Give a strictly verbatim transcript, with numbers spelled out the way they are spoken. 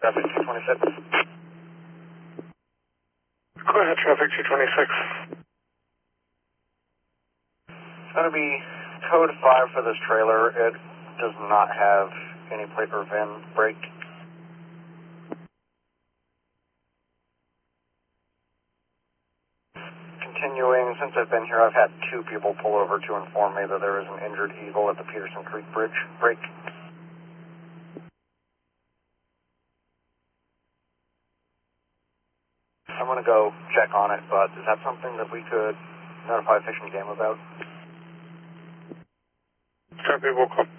Traffic two twenty-six. Go ahead, traffic two twenty-six. It's going to be code five for this trailer. It does not have any plate or V I N brake. Continuing, since I've been here, I've had two people pull over to inform me that there is an injured eagle at the Peterson Creek Bridge. Brake. I'm going to go check on it, but is that something that we could notify Fish and Game about? Copy, we'll call.